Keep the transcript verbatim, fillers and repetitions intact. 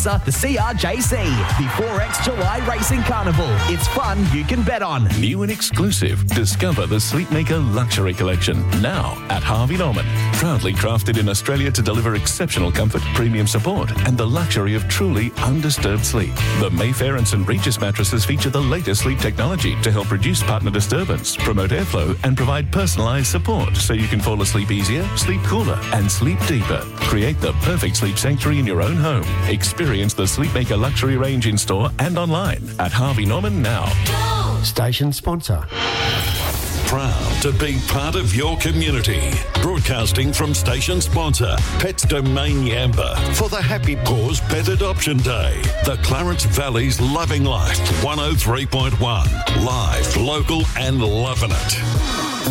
The C R J C, the four X July Racing Carnival. It's fun you can bet on. New and exclusive. Discover the Sleepmaker Luxury Collection now at Harvey Norman. Proudly crafted in Australia to deliver exceptional comfort, premium support, and the luxury of truly undisturbed sleep. The Mayfair and St Regis mattresses feature the latest sleep technology to help reduce partner disturbance, promote airflow, and provide personalised support so you can fall asleep easier, sleep cooler, and sleep deeper. Create the perfect sleep sanctuary in your own home. Experience the Sleepmaker Luxury range in store and online at Harvey Norman now. Station sponsor. Proud to be part of your community. Broadcasting from station sponsor, Pets Domain Yamba, for the Happy Paws Pet Adoption Day. The Clarence Valley's Loving Life, one oh three point one. Live, local and loving it.